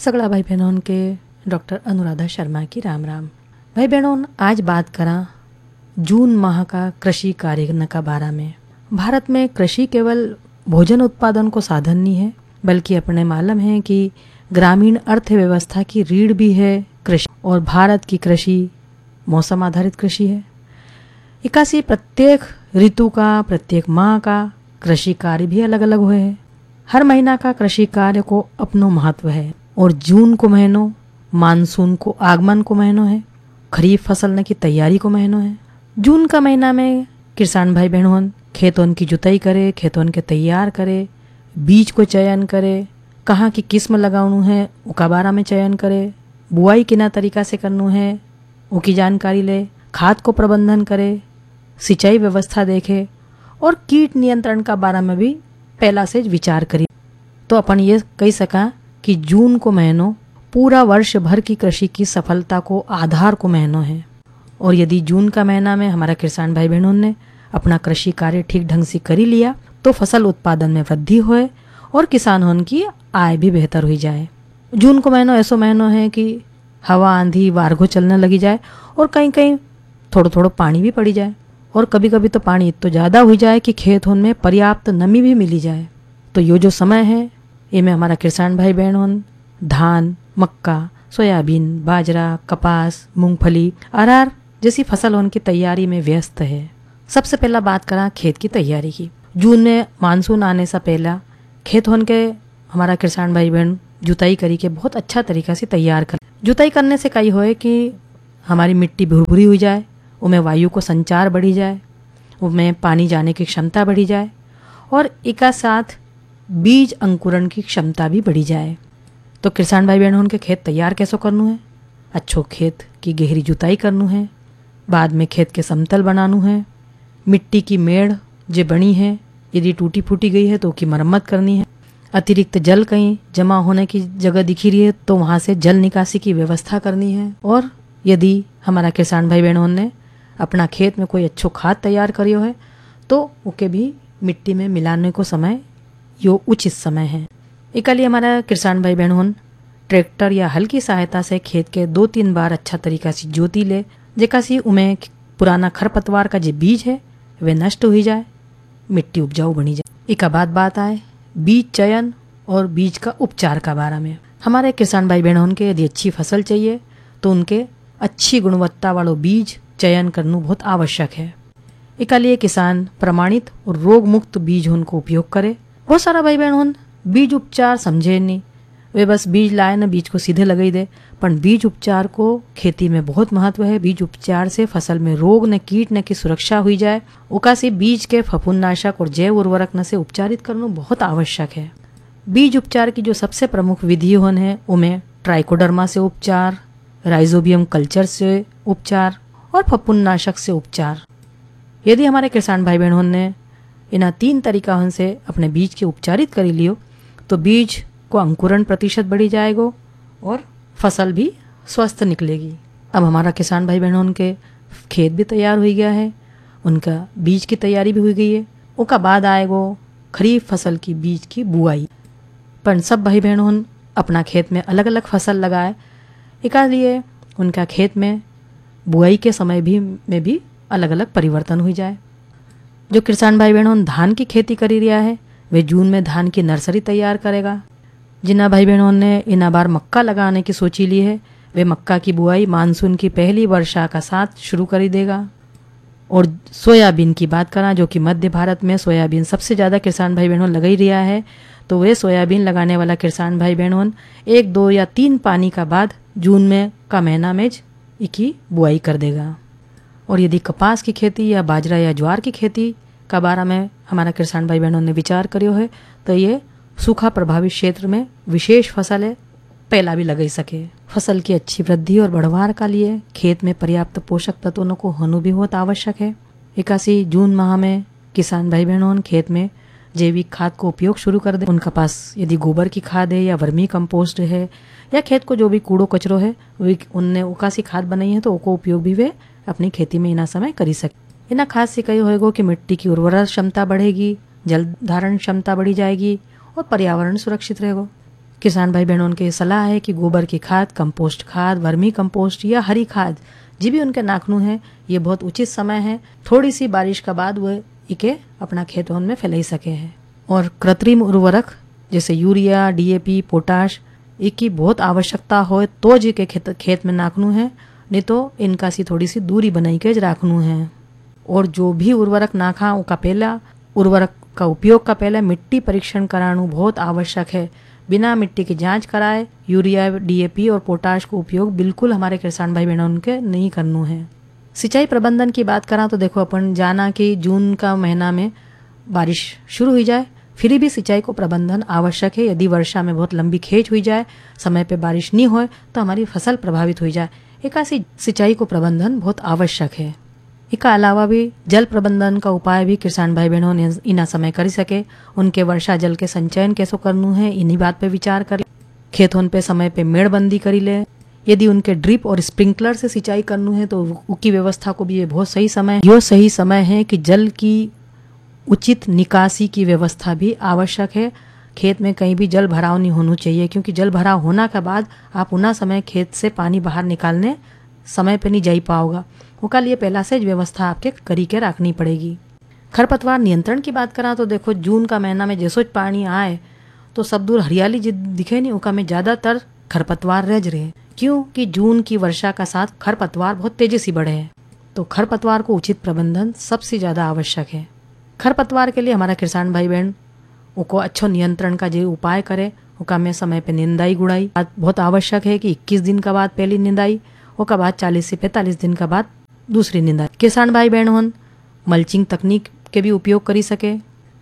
सगला भाई बहनों के डॉक्टर अनुराधा शर्मा की राम राम। भाई बहनों, आज बात करा जून माह का कृषि कार्य का बारे में। भारत में कृषि केवल भोजन उत्पादन को साधन नहीं है, बल्कि अपने मालूम है कि ग्रामीण अर्थव्यवस्था की रीढ़ भी है कृषि। और भारत की कृषि मौसम आधारित कृषि है। इकासी प्रत्येक ऋतु का, प्रत्येक माह का कृषि कार्य भी अलग अलग हुए हैं। हर महीना का कृषि कार्य को अपनो महत्व है। और जून को महीनों मानसून को आगमन को महीनों है, खरीफ फसल की तैयारी को महीनों है। जून का महीना में किसान भाई बहनों खेतों की जुताई करे, खेतों के तैयार करे, बीज को चयन करे, कहाँ की किस्म लगानू है उका बारा में चयन करे, बुआई किना तरीका से करनू है उकी जानकारी ले, खाद को प्रबंधन करे, सिंचाई व्यवस्था देखे और कीट नियंत्रण का बारे में भी पहला से विचार करी। तो अपन ये कह सका कि जून को महीनों पूरा वर्ष भर की कृषि की सफलता को आधार को महीनों है। और यदि जून का महीना में हमारा किसान भाई बहनों ने अपना कृषि कार्य ठीक ढंग से करी लिया तो फसल उत्पादन में वृद्धि होए और किसानों की आय भी बेहतर हुई जाए। जून को महीनों ऐसो महीनों है कि हवा आंधी वारघो चलने लगी जाए और कहीं कहीं थोड़ा थोड़ा पानी भी पड़ी जाए। और कभी कभी तो पानी इतना ज़्यादा हुई जाए कि खेतों में पर्याप्त नमी भी मिली जाए। तो ये जो समय है ये में हमारा किसान भाई बहनों धान, मक्का, सोयाबीन, बाजरा, कपास, मूंगफली, अरहर जैसी फसल उनकी तैयारी में व्यस्त है। सबसे पहला बात करा खेत की तैयारी की। जून में मानसून आने से पहला खेत के हमारा किसान भाई बहन जुताई करी के बहुत अच्छा तरीका से तैयार कर। जुताई करने से कई होए कि हमारी मिट्टी भुरभुरी हो जाए, उनमें वायु को संचार बढ़ी जाए, उनमें पानी जाने की क्षमता बढ़ी जाए और एक साथ बीज अंकुरण की क्षमता भी बढ़ी जाए। तो किसान भाई बहनों के खेत तैयार कैसे करनू है? अच्छो खेत की गहरी जुताई करनू है, बाद में खेत के समतल बनानू है, मिट्टी की मेड़ जो बनी है यदि टूटी फूटी गई है तो उसकी मरम्मत करनी है। अतिरिक्त जल कहीं जमा होने की जगह दिखी रही है तो वहाँ से जल निकासी की व्यवस्था करनी है। और यदि हमारा किसान भाई बहनों ने अपना खेत में कोई अच्छो खाद तैयार करियो है तो उके भी मिट्टी में मिलाने को समय यो उचित समय है। इकली हमारा किसान भाई बहनों ट्रैक्टर या हल की सहायता से खेत के 2-3 बार अच्छा तरीका से जोती ले, जेका सी उमें पुराना खरपतवार का जो बीज है वे नष्ट हो जाए, मिट्टी उपजाऊ बनी जाए। इका बाद बात आए बीज चयन और बीज का उपचार का बारे में। हमारे किसान भाई बहनों के यदि अच्छी फसल चाहिए तो उनके अच्छी गुणवत्ता वालों बीज चयन करना बहुत आवश्यक है। इका लिए किसान प्रमाणित और रोग मुक्त बीज उनको उपयोग करे। बहुत सारा भाई बहन बीज उपचार समझे नहीं, वे बस बीज लाए न बीज को सीधे लगाई दे। पर बीज उपचार को खेती में बहुत महत्व है। बीज उपचार से फसल में रोग न कीट न की सुरक्षा हुई जाए, उका से बीज के फफूंदनाशक और जैव उर्वरक न से उपचारित करना बहुत आवश्यक है। बीज उपचार की जो सबसे प्रमुख विधियों है उनमें ट्राइकोडर्मा से उपचार, राइजोबियम कल्चर से उपचार और फफूंदनाशक से उपचार। यदि हमारे किसान भाई बहनों ने इन 3 तरीका से अपने बीज के उपचारित कर लियो तो बीज को अंकुरण प्रतिशत बढ़ी जाएगा और फसल भी स्वस्थ निकलेगी। अब हमारा किसान भाई बहनों के खेत भी तैयार हो गया है, उनका बीज की तैयारी भी हो गई है। उसका बाद आएगा खरीफ फसल की बीज की बुआई। पर सब भाई बहनों अपना खेत में अलग अलग फसल लगाए, इका लिए उनका खेत में बुआई के समय में भी अलग अलग परिवर्तन हो जाए। जो किसान भाई बहनों धान की खेती करी रहा है वे जून में धान की नर्सरी तैयार करेगा। जिन्ना भाई बहनों ने इन बार मक्का लगाने की सोची ली है वे मक्का की बुआई मानसून की पहली वर्षा का साथ शुरू कर देगा। और सोयाबीन की बात करा, जो कि मध्य भारत में सोयाबीन सबसे ज़्यादा किसान भाई बहनों लगा ही रहा है, तो वे सोयाबीन लगाने वाला किसान भाई बहनों 1, 2 या 3 पानी का बाद जून में का महीना में इसकी बुआई कर देगा। और यदि कपास की खेती या बाजरा या ज्वार की खेती का बारे में हमारा किसान भाई बहनों ने विचार करियो है तो ये सूखा प्रभावित क्षेत्र में विशेष फसलें पहला भी लगा सके। फसल की अच्छी वृद्धि और बढ़वार का लिए खेत में पर्याप्त पोषक तत्वों को होना भी बहुत आवश्यक है। 81 जून माह में किसान भाई बहनों खेत में जैविक खाद को उपयोग शुरू कर दे। उनका पास यदि गोबर की खाद है या वर्मी कंपोस्ट है या खेत को जो भी कूड़ो कचरो है उनने उकासी खाद बनाई है तो उनको उपयोग भी वे अपनी खेती में इना समय करी सके। इना खाद से कही होएगा कि मिट्टी की उर्वरा क्षमता बढ़ेगी, जल धारण क्षमता बढ़ी जाएगी और पर्यावरण सुरक्षित रहेगा। किसान भाई बहनों की सलाह है कि गोबर की खाद, कंपोस्ट खाद, वर्मी कंपोस्ट या हरी खाद जी भी उनके नाखनू है, ये बहुत उचित समय है। थोड़ी सी बारिश के बाद वो इके अपना खेतों में फैलाई सके हैं। और कृत्रिम उर्वरक जैसे यूरिया, डीएपी, पोटाश इनकी बहुत आवश्यकता हो तो जी के खेत में नाखनू है, नहीं तो इनका सी थोड़ी सी दूरी बनाई के राखनू है। और जो भी उर्वरक नाखा उसका पहला उर्वरक का उपयोग का पहले मिट्टी परीक्षण कराना बहुत आवश्यक है। बिना मिट्टी की जांच कराए यूरिया, डीएपी और पोटाश को उपयोग बिल्कुल हमारे किसान भाई बहनों के नहीं करना है। सिंचाई प्रबंधन की बात करा तो देखो अपन जाना कि जून का महीना में बारिश शुरू हो जाए, फिर भी सिंचाई को प्रबंधन आवश्यक है। यदि वर्षा में बहुत लंबी खेच हुई जाए, समय पे बारिश नहीं हो तो हमारी फसल प्रभावित हो जाए, एकासी सिंचाई को प्रबंधन बहुत आवश्यक है। इसका अलावा भी जल प्रबंधन का उपाय भी किसान भाई बहनों ने इना समय कर सके। उनके वर्षा जल के संचयन कैसे करना है इन्हीं बात पे विचार कर, खेतों पे समय पे मेड़बंदी करी ले। यदि उनके ड्रिप और स्प्रिंकलर से सिंचाई करनी है तो उसकी व्यवस्था को भी ये बहुत सही समय है। यो सही समय है कि जल की उचित निकासी की व्यवस्था भी आवश्यक है। खेत में कहीं भी जल भराव नहीं होना चाहिए, क्योंकि जल भराव होना के बाद आप उना समय खेत से पानी बाहर निकालने समय पे नहीं जा पाओगा। उसका लिए पहला से व्यवस्था आपके करी के रखनी पड़ेगी। खरपतवार नियंत्रण की बात करा तो देखो जून का महीना में जैसो पानी आए तो सब दूर हरियाली दिखे नहीं, उसका में ज्यादातर खरपतवार रह रहे, क्योंकि जून की वर्षा का साथ खरपतवार बहुत तेजी से बढ़े हैं। तो खरपतवार को उचित प्रबंधन सबसे ज्यादा आवश्यक है। खरपतवार के लिए हमारा किसान भाई बहन उनको अच्छो नियंत्रण का जो उपाय करे, उसका में समय पे निंदाई गुड़ाई बहुत आवश्यक है कि 21 दिन का बाद पहली निंदाई, उसका बाद 40 से 45 दिन का बाद दूसरी निंदाई। किसान भाई बहन होन मल्चिंग तकनीक के भी उपयोग करी सके।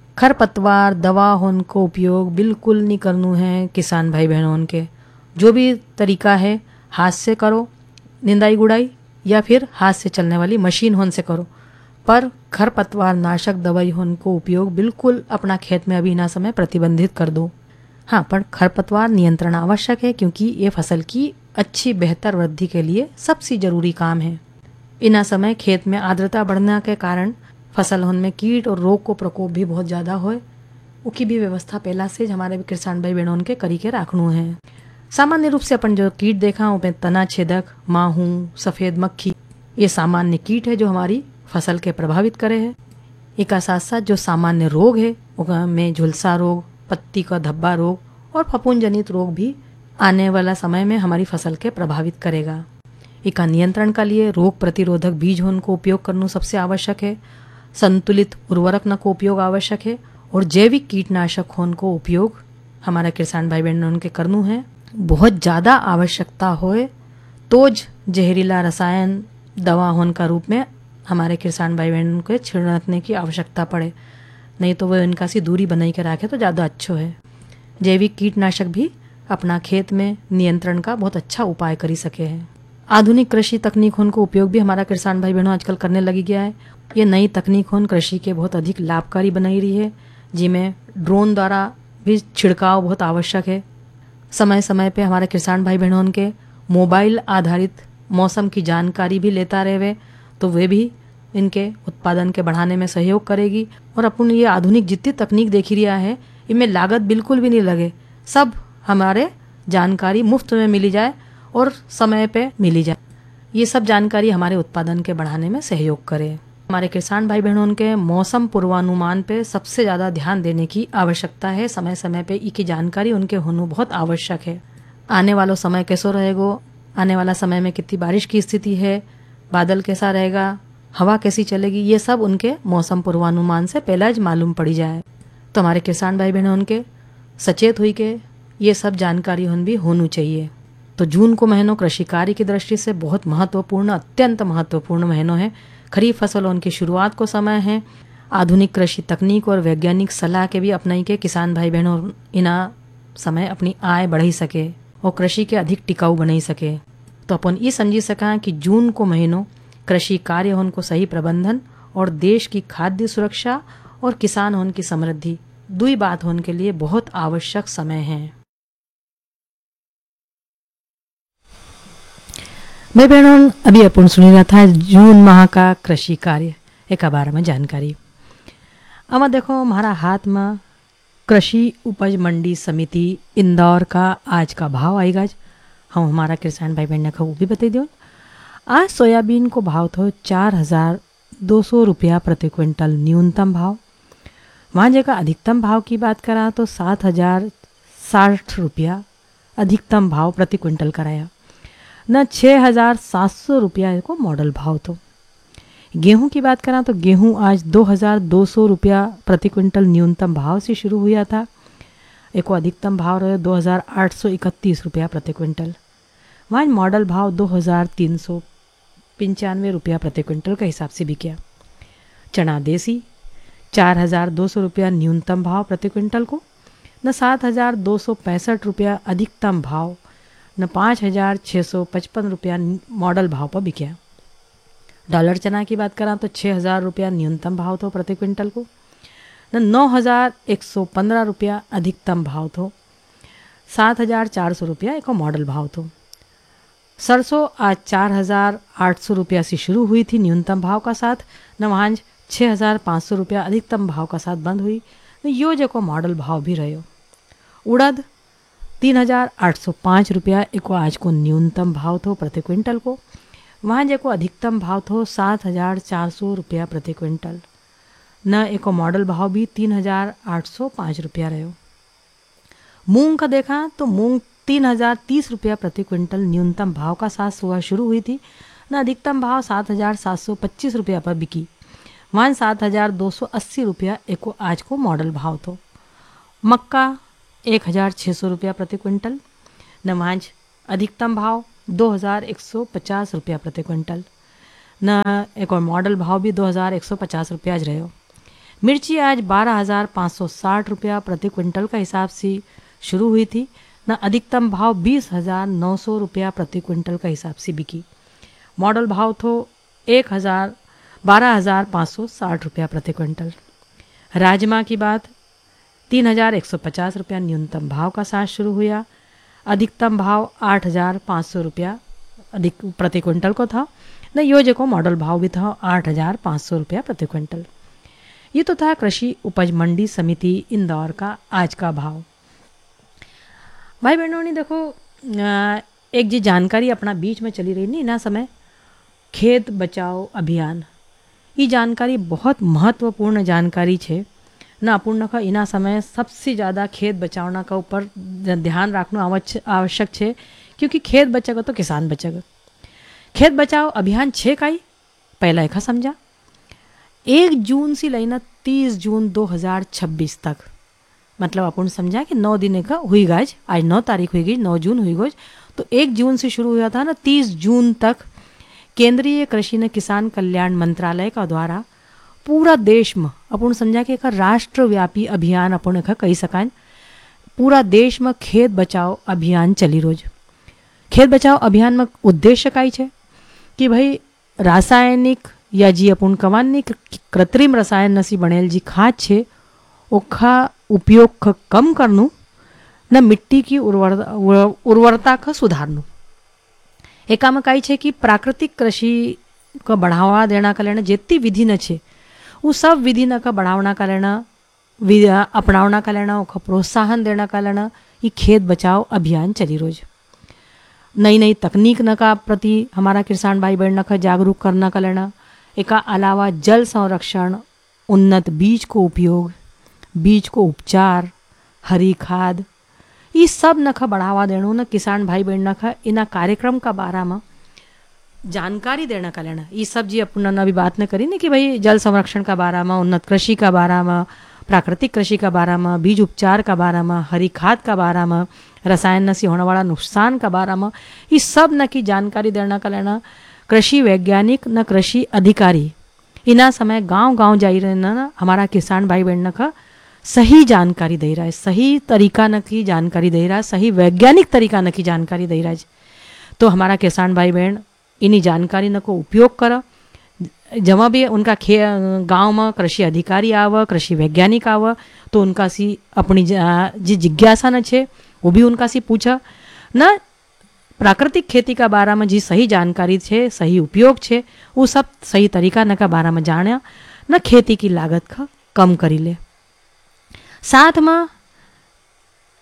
खरपतवार दवा होन को उपयोग बिल्कुल नहीं करना है किसान भाई बहनों के। जो भी तरीका है हाथ से करो निंदाई गुड़ाई, या फिर हाथ से चलने वाली मशीन होन से करो, पर खरपतवार नाशक दवाई होन को उपयोग बिल्कुल अपना खेत में अभी ना समय प्रतिबंधित कर दो। हाँ, पर खरपतवार नियंत्रण आवश्यक है, क्योंकि ये फसल की अच्छी बेहतर वृद्धि के लिए सबसे जरूरी काम है। इना समय खेत में आर्द्रता बढ़ने के कारण फसल में कीट और रोग को प्रकोप भी बहुत ज्यादा होए, उसकी भी व्यवस्था पहला से हमारे किसान भाई बहनों के करी के राखनू है। सामान्य रूप से अपन जो कीट देखा उसमें तना छेदक, माहू, सफेद मक्खी ये सामान्य कीट है जो हमारी फसल के प्रभावित करे है। इसका साथ साथ जो सामान्य रोग है उनमें झुलसा रोग, पत्ती का धब्बा रोग और फफूंद जनित रोग भी आने वाला समय में हमारी फसल के प्रभावित करेगा। इसका नियंत्रण के लिए रोग प्रतिरोधक बीज होने को उपयोग करना सबसे आवश्यक है। संतुलित उर्वरक न को उपयोग आवश्यक है और जैविक कीटनाशक होने को उपयोग हमारा किसान भाई बहनों के करनू है। बहुत ज्यादा आवश्यकता होए तो जहरीला रसायन दवा होने का रूप में हमारे किसान भाई बहनों के छिड़कने की आवश्यकता पड़े, नहीं तो वह इनका सी दूरी बनाई के रखे तो ज्यादा अच्छो है। जैविक कीटनाशक भी अपना खेत में नियंत्रण का बहुत अच्छा उपाय करी सके हैं। आधुनिक कृषि तकनीक होने को उपयोग भी हमारा किसान भाई बहनों आजकल करने लगी गया है। ये नई तकनीक होन कृषि के बहुत अधिक लाभकारी बनाई रही है, जिसमें ड्रोन द्वारा भी छिड़काव बहुत आवश्यक है। समय समय पे हमारे किसान भाई बहनों के मोबाइल आधारित मौसम की जानकारी भी लेता रहे, तो वे भी इनके उत्पादन के बढ़ाने में सहयोग करेगी। और अपन ये आधुनिक जितनी तकनीक देखी रहा है इनमें लागत बिल्कुल भी नहीं लगे, सब हमारे जानकारी मुफ्त में मिली जाए और समय पे मिली जाए। ये सब जानकारी हमारे उत्पादन के बढ़ाने में सहयोग करे। हमारे किसान भाई बहनों के मौसम पूर्वानुमान पे सबसे ज्यादा ध्यान देने की आवश्यकता है। समय समय पे इसकी जानकारी उनके होना बहुत आवश्यक है। आने वाला समय कैसो रहेगो, आने वाला समय में कितनी बारिश की स्थिति है, बादल कैसा रहेगा, हवा कैसी चलेगी, ये सब उनके मौसम पूर्वानुमान से पहला ही मालूम पड़ी जाए। तो हमारे किसान भाई बहनों के सचेत हुई के ये सब जानकारी होन भी होनी चाहिए। तो जून को महीनों कृषि कार्य की दृष्टि से बहुत महत्वपूर्ण, अत्यंत महत्वपूर्ण महीनों है। खरीफ फसलों की शुरुआत को समय है। आधुनिक कृषि तकनीक और वैज्ञानिक सलाह के भी अपनाई के किसान भाई बहनों इना समय अपनी आय बढ़ाई सके और कृषि के अधिक टिकाऊ बनाई सके। तो अपन ये समझी सका कि जून को महीनों कृषि कार्य होने को सही प्रबंधन और देश की खाद्य सुरक्षा और किसान होने की समृद्धि दुई बात होने के लिए बहुत आवश्यक समय है। भाई बहनों, अभी अपन सुनी रहा था जून माह का कृषि कार्य एक बारे में जानकारी। अब देखो हमारा हाथ में कृषि उपज मंडी समिति इंदौर का आज का भाव आएगा। हम हमारा किसान भाई बहन को वो भी बता दो। आज सोयाबीन को भाव तो 4,200 रुपया प्रति क्विंटल न्यूनतम भाव। वहाँ जगह अधिकतम भाव की बात करा तो 7,060 रुपया अधिकतम भाव प्रति क्विंटल कराया न 6,700 रुपया को मॉडल भाव तो। गेहूं की बात करा तो गेहूं आज 2,200 रुपया प्रति क्विंटल न्यूनतम भाव से शुरू हुआ था। एक अधिकतम भाव रहे 2,831 रुपया प्रति क्विंटल। वहाँ मॉडल भाव 2,395 रुपया प्रति क्विंटल के हिसाब से बिका। चना देसी 4,200 रुपया न्यूनतम भाव प्रति क्विंटल को न 7,265 रुपया अधिकतम भाव न 5,655 रुपया मॉडल भाव पर बिका। डॉलर चना की बात करा तो 6,000 रुपया न्यूनतम भाव तो प्रति क्विंटल को न 9,115 रुपया अधिकतम भाव तो 7,400 रुपया एक मॉडल भाव तो। सरसों आज 4,800 रुपया से शुरू हुई थी न्यूनतम भाव का साथ न वहाँ 6,500 रुपया अधिकतम भाव का साथ बंद हुई न यो जो को मॉडल भाव भी रहो। उड़द 3,805 रुपया एक आज को न्यूनतम भाव तो प्रति क्विंटल को। वहाँ जो अधिकतम भाव तो 7,400 रुपया प्रति क्विंटल न एक मॉडल भाव भी 3,805 रुपया रहो। मूंग का देखा तो मूंग 3,030 रुपया प्रति क्विंटल न्यूनतम भाव का साथ सुबह शुरू हुई थी न अधिकतम भाव 7,725 रुपया पर बिकी। वहाँ 7,280 रुपया एक आज को मॉडल भाव तो। मक्का 1,600 रुपया प्रति क्विंटल न वहाँ अधिकतम भाव 2,150 रुपया प्रति क्विंटल न एक और मॉडल भाव भी 2,150 रुपया आज रहे। मिर्ची आज 12,560 रुपया प्रति क्विंटल का हिसाब से शुरू हुई थी न अधिकतम भाव 20,900 रुपया प्रति क्विंटल का हिसाब से बिकी। मॉडल भाव तो 12,560 रुपया प्रति क्विंटल। राजमा की बात 3,150 रुपया न्यूनतम भाव का साथ शुरू हुआ। अधिकतम भाव 8,500 रुपया अधिक प्रति क्विंटल को था न योजे को मॉडल भाव भी था 8,500 रुपया प्रति क्विंटल। ये तो था कृषि उपज मंडी समिति इंदौर का आज का भाव। भाई बहनों ने देखो एक जी जानकारी अपना बीच में चली रही नहीं ना समय खेत बचाओ अभियान। ये जानकारी बहुत महत्वपूर्ण जानकारी छे न अपूर्ण का इना समय सबसे ज़्यादा खेत बचावना का ऊपर ध्यान रखना आवश्यक है क्योंकि खेत बचेगा तो किसान बचेगा। खेत बचाओ अभियान छे काई पहला एक समझा 1 जून से लेना 30 जून 2026 तक मतलब अपन समझा कि 9 दिन का हुई गाज। आज 9 तारीख हुई गई 9 जून हुई गई तो 1 जून से शुरू हुआ था ना 30 जून तक केंद्रीय कृषि न किसान कल्याण मंत्रालय का द्वारा पूरा देश में अपन समझा कि एक राष्ट्रव्यापी अभियान अपन एक कही सकान। पूरा देश में खेत बचाओ अभियान चली रोज। खेत बचाओ अभियान में उद्देश्य काई छे कि भाई रासायनिक या जी अपन कवानी कृत्रिम रसायन नसी बनेल जी खाद छे ओखा उपयोग कम करनू न मिट्टी की उर्वरता का सुधारनू। एका में काई छे कि प्राकृतिक कृषि को बढ़ावा देना का लेना जितनी विधि न छे वो सब विधि न का बढ़ावना का लेना अपनावना का लेना ओखा प्रोत्साहन देना का लेना ये खेत बचाओ अभियान चली रोज। नई नई तकनीक न का प्रति हमारा किसान भाई बहन का जागरूक करना का लेना। एका अलावा जल संरक्षण उन्नत बीज को उपयोग बीज को उपचार हरी खाद ये सब नखा बढ़ावा देना न किसान भाई बहन नखा इना कार्यक्रम का बारे में जानकारी देना का लेना। ये सब जी अपन अभी बात न करी ना कि भाई जल संरक्षण का बारे में उन्नत कृषि का बारे में प्राकृतिक कृषि का बारे में बीज उपचार का बारे में हरी खाद का बारे में रसायन से होने वाला नुकसान का बारे में ये सब न की जानकारी देना का लेना। कृषि वैज्ञानिक न कृषि अधिकारी इना समय गांव गांव जाई रहे ना हमारा किसान भाई बहन का सही जानकारी दे रहा है सही तरीका न की जानकारी दे रहा है सही वैज्ञानिक तरीका न की जानकारी दे रहा है। तो हमारा किसान भाई बहन इन्हीं जानकारी न को उपयोग करा। जहाँ भी उनका गांव में कृषि अधिकारी आव कृषि वैज्ञानिक आव तो उनका सी अपनी जी जिज्ञासा न छे वो भी उनका सी पूछा न प्राकृतिक खेती का बारे में जी सही जानकारी छे सही उपयोग छे वो सब सही तरीका न का बारे में जाना न खेती की लागत का कम करी ले। साथ में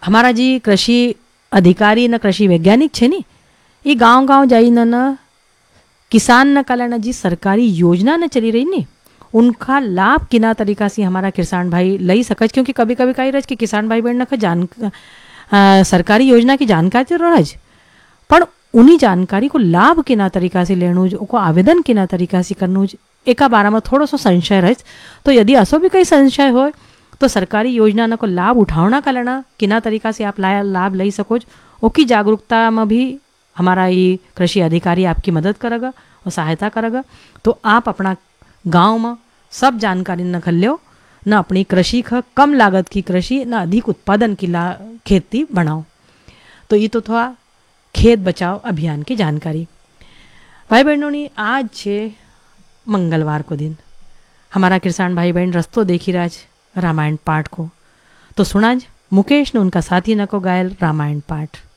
हमारा जी कृषि अधिकारी न कृषि वैज्ञानिक छे नी, ये गांव गांव जाइने न किसान न कल्याण जी सरकारी योजना न चली रही नी, उनका लाभ किना तरीका से हमारा किसान भाई लई सकज। क्योंकि कभी कभी कही रह कि किसान भाई बहन न सरकारी योजना की जानकारी तो रह, पण उन्हीं जानकारी को लाभ किना तरीका से लेणु, को आवेदन किना तरीका से करनु, एका बारा में थोड़ो सो संशय रह। तो यदि असो भी कई संशय हो तो सरकारी योजना न को लाभ उठावना का लेना किना तरीका से आप लाभ ले सको, ओकी जागरूकता में भी हमारा ये कृषि अधिकारी आपकी मदद करेगा और सहायता करेगा। तो आप अपना गांव में सब जानकारी न खल्यो, न अपनी कृषि का कम लागत की कृषि, न अधिक उत्पादन की खेती बनाओ। तो ये तो थोड़ा खेत बचाओ अभियान की जानकारी। भाई बहनों ने आज छे मंगलवार को दिन, हमारा किसान भाई बहन रस्तो देखी राज रामायण पाठ को, तो सुना मुकेश ने उनका साथी न को गायल रामायण पाठ।